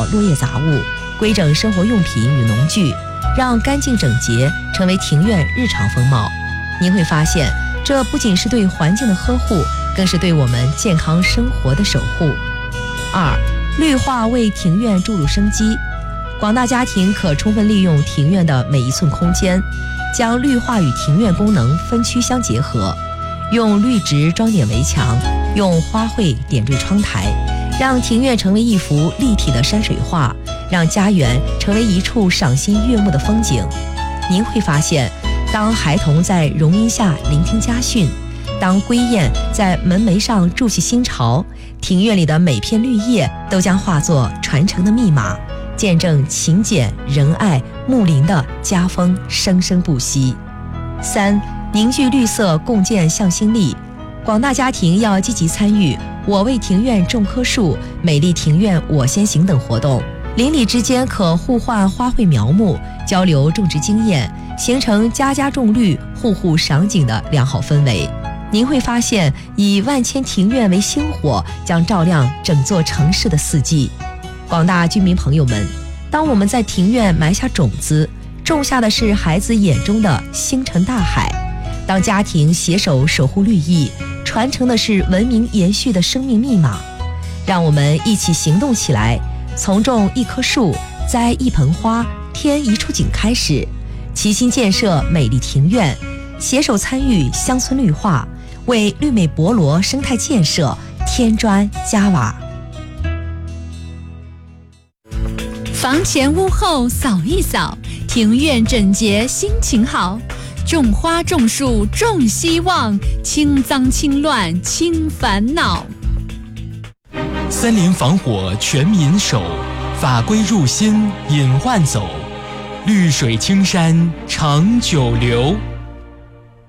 落叶杂物，规整生活用品与农具，让干净整洁成为庭院日常风貌。您会发现，这不仅是对环境的呵护，更是对我们健康生活的守护。2、绿化为庭院注入生机。广大家庭可充分利用庭院的每一寸空间，将绿化与庭院功能分区相结合，用绿植装点围墙，用花卉点缀窗台，让庭院成为一幅立体的山水画，让家园成为一处赏心悦目的风景。您会发现，当孩童在榕荫下聆听家训，当归雁在门楣上筑起新巢，庭院里的每片绿叶都将化作传承的密码，见证勤俭仁爱睦邻的家风生生不息。3、凝聚绿色，共建向心力。广大家庭要积极参与我为庭院种棵树、美丽庭院我先行等活动，邻里之间可互换花卉苗木，交流种植经验，形成家家种绿、户户赏景的良好氛围。您会发现，以万千庭院为星火，将照亮整座城市的四季。广大居民朋友们，当我们在庭院埋下种子，种下的是孩子眼中的星辰大海；当家庭携手守护绿意，传承的是文明延续的生命密码。让我们一起行动起来，从种一棵树、栽一盆花、添一处景开始，齐心建设美丽庭院，携手参与乡村绿化，为绿美博罗生态建设添砖加瓦。 房前屋后扫一扫，庭院整洁心情好。种花种树种希望，清脏清乱清烦恼。 森林防火全民守，法规入心引万走，绿水青山长久留。